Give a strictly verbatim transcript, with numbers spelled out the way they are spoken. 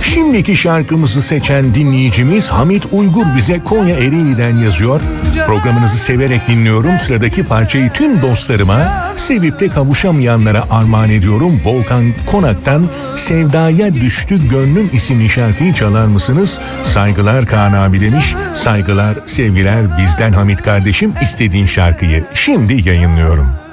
Şimdiki şarkımızı seçen dinleyicimiz Hamit Uygur bize Konya Ereğli'den yazıyor. Programınızı severek dinliyorum. Sıradaki parçayı tüm dostlarıma, sevip de kavuşamayanlara armağan ediyorum. Volkan Konak'tan Sevdaya Düştü Gönlüm isimli şarkıyı çalar mısınız? Saygılar Kaan abi demiş. Saygılar, sevgiler bizden Hamit kardeşim. İstediğin şarkıyı şimdi yayınlıyorum.